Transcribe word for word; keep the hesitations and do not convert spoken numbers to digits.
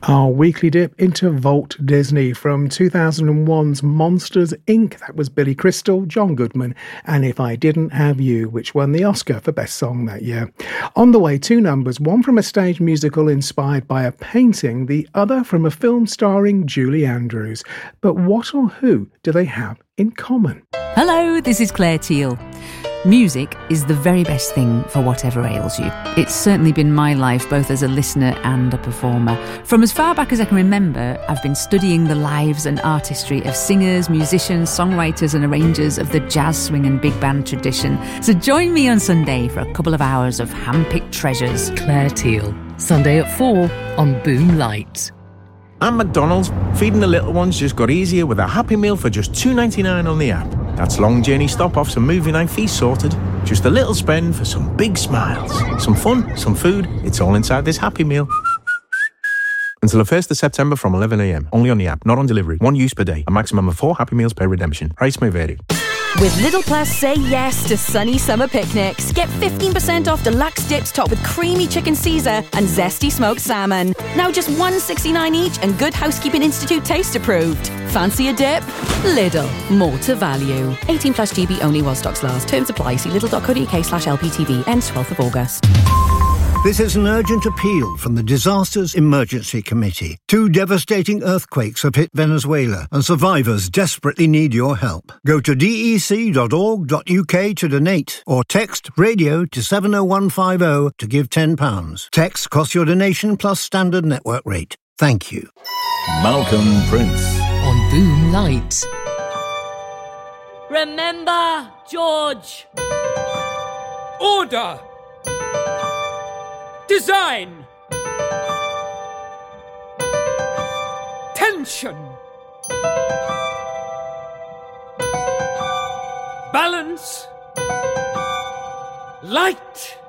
Our weekly dip into Vault Disney from two thousand one's Monsters, Incorporated. That was Billy Crystal, John Goodman, and If I Didn't Have You, which won the Oscar for Best Song that year. On the way, two numbers, one from a stage musical inspired by a painting, the other from a film starring Julie Andrews. But what or who do they have in common? Hello, this is Claire Teal. Music is the very best thing for whatever ails you. It's certainly been my life, both as a listener and a performer. From as far back as I can remember, I've been studying the lives and artistry of singers, musicians, songwriters and arrangers of the jazz, swing and big band tradition. So join me on Sunday for a couple of hours of hand-picked treasures. Claire Teal, Sunday at four on Boom Light. At McDonald's, feeding the little ones just got easier with a Happy Meal for just two ninety-nine on the app. That's long journey stop-offs and movie night feast sorted. Just a little spend for some big smiles. Some fun, some food, it's all inside this Happy Meal. Until the first of September from eleven a m. Only on the app, not on delivery. One use per day. A maximum of four Happy Meals per redemption. Price may vary. With Lidl Plus, say yes to sunny summer picnics. Get fifteen percent off deluxe dips topped with creamy chicken Caesar and zesty smoked salmon. Now just one pound sixty-nine each and Good Housekeeping Institute taste approved. Fancy a dip? Lidl. More to value. eighteen plus G B only while stocks last. Terms apply. See lidl.co.uk slash LPTV. Ends twelfth of August. This is an urgent appeal from the Disasters Emergency Committee. Two devastating earthquakes have hit Venezuela, and survivors desperately need your help. Go to d e c dot org dot u k to donate, or text radio to seven oh one five oh to give ten pounds. Text costs your donation plus standard network rate. Thank you. Malcolm Prince on Boom Light. Remember, George. Order. Design. Tension. Balance. Light.